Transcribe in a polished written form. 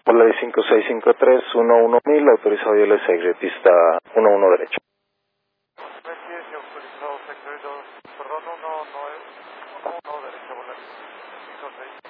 Hola, 5653-11-1000, autorizado ILS, pista 11 derecho. Gracias, autorizado secreto. Perdón, no es 1 derecho, ¿verdad? 56.